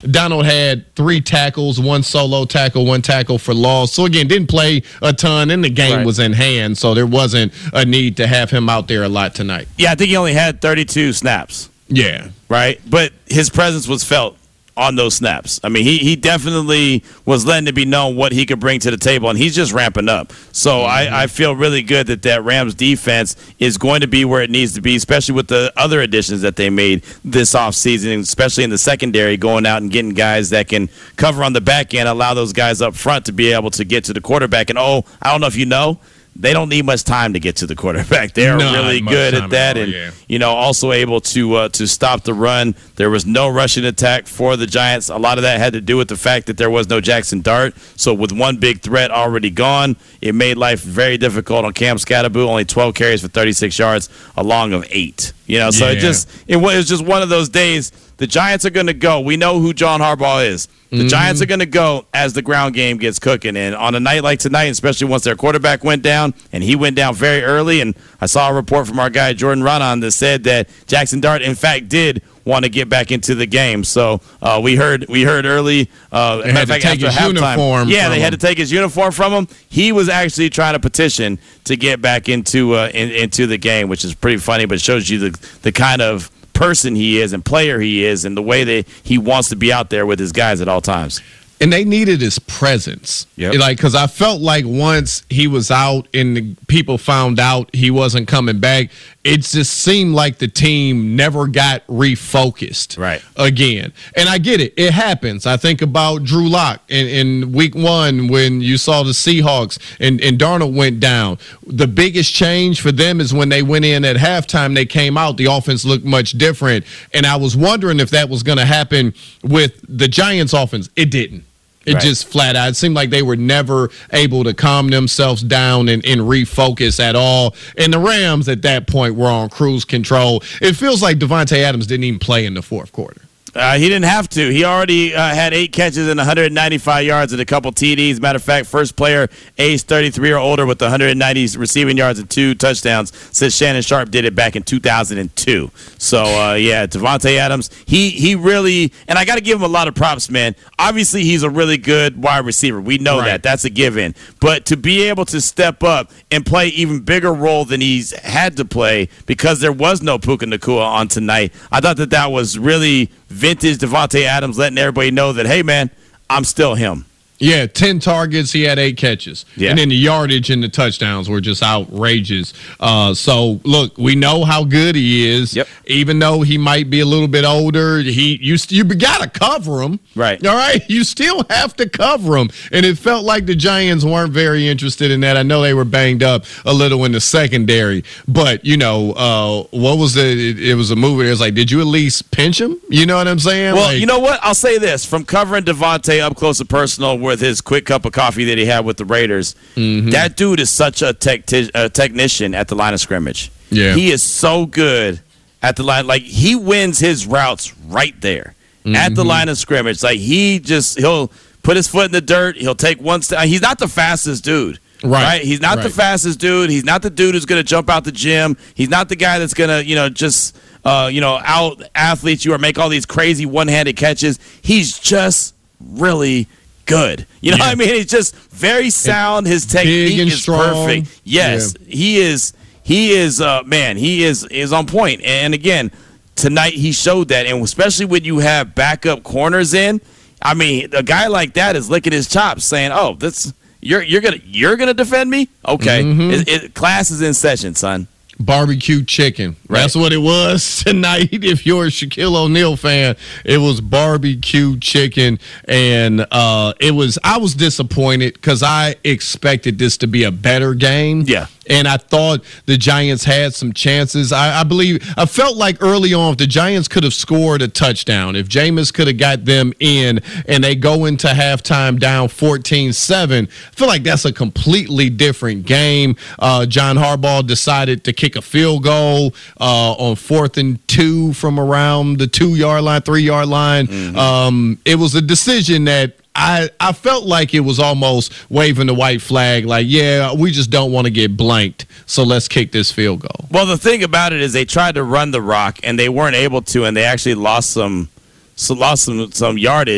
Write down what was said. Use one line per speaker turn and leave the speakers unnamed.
Donald had 3 tackles, 1 solo tackle, 1 tackle for loss. So, again, didn't play a ton, and the game was in hand, so there wasn't a need to have him out there a lot tonight.
Yeah, I think he only had 32 snaps.
Yeah.
Right? But his presence was felt on those snaps. I mean, he definitely was letting it be known what he could bring to the table, and he's just ramping up. So I feel really good that Rams defense is going to be where it needs to be, especially with the other additions that they made this offseason, especially in the secondary, going out and getting guys that can cover on the back end, allow those guys up front to be able to get to the quarterback. And, I don't know if you know, they don't need much time to get to the quarterback. They're really good at that, and also able to stop the run. There was no rushing attack for the Giants. A lot of that had to do with the fact that there was no Jackson Dart. So with one big threat already gone, it made life very difficult on Cam Scatterboo. Only 12 carries for 36 yards, a long of 8. So it was just one of those days. The Giants are going to go. We know who John Harbaugh is. The Giants are going to go as the ground game gets cooking. And on a night like tonight, especially once their quarterback went down, and he went down very early, and I saw a report from our guy Jordan Ronan that said that Jackson Dart, in fact, did want to get back into the game. So we heard early.
They had to take his uniform.
Yeah, they had to take his uniform from him. He was actually trying to petition to get back into the game, which is pretty funny, but shows you the kind of person he is and player he is and the way that he wants to be out there with his guys at all times.
And they needed his presence. Because I felt like once he was out and the people found out he wasn't coming back, it just seemed like the team never got refocused again. And I get it. It happens. I think about Drew Lock in week 1 when you saw the Seahawks and Darnold went down. The biggest change for them is when they went in at halftime, they came out, the offense looked much different. And I was wondering if that was going to happen with the Giants offense. It didn't. It just flat out. It seemed like they were never able to calm themselves down and refocus at all. And the Rams at that point were on cruise control. It feels like Davante Adams didn't even play in the fourth quarter.
He didn't have to. He already had 8 catches and 195 yards and a couple TDs. Matter of fact, first player age 33 or older with 190 receiving yards and 2 touchdowns since Shannon Sharp did it back in 2002. So, Davante Adams, he really – and I got to give him a lot of props, man. Obviously, he's a really good wide receiver. We know that. That's a given. But to be able to step up and play even bigger role than he's had to play because there was no Puka Nacua on tonight, I thought that was really – vintage Davante Adams letting everybody know that, hey, man, I'm still him.
Yeah, 10 targets. He had 8 catches. Yeah. And then the yardage and the touchdowns were just outrageous. So, look, we know how good he is.
Yep.
Even though he might be a little bit older, you got to cover him.
Right.
All right? You still have to cover him. And it felt like the Giants weren't very interested in that. I know they were banged up a little in the secondary. But, what was it? It was a movie. It was like, did you at least pinch him? You know what I'm saying?
Well, you know what? I'll say this. From covering Davante up close and personal with his quick cup of coffee that he had with the Raiders, that dude is such a technician at the line of scrimmage.
Yeah.
He is so good at the line. Like, he wins his routes right there at the line of scrimmage. Like, he'll put his foot in the dirt. He'll take one step. He's not the fastest dude. Right. He's not the fastest dude. He's not the dude who's going to jump out the gym. He's not the guy that's going to, out athlete you or make all these crazy one-handed catches. He's just really good. You know what I mean? He's just very sound. His technique is perfect. Yes, he is. He is, man, he is on point. And again, tonight he showed that. And especially when you have backup corners in, I mean, a guy like that is licking his chops saying, oh, you're gonna defend me? Okay. Class is in session, son.
Barbecue chicken. Right. That's what it was tonight. If you're a Shaquille O'Neal fan, it was barbecue chicken. And I was disappointed because I expected this to be a better game.
Yeah.
And I thought the Giants had some chances. I felt like early on, if the Giants could have scored a touchdown, if Jameis could have got them in and they go into halftime down 14-7, I feel like that's a completely different game. John Harbaugh decided to kick a field goal on 4th and 2 from around the 2-yard line, 3-yard line. It was a decision that I felt like it was almost waving the white flag, like, yeah, we just don't want to get blanked, so let's kick this field goal.
Well, the thing about it is they tried to run the rock, and they weren't able to, and they actually lost some yardage.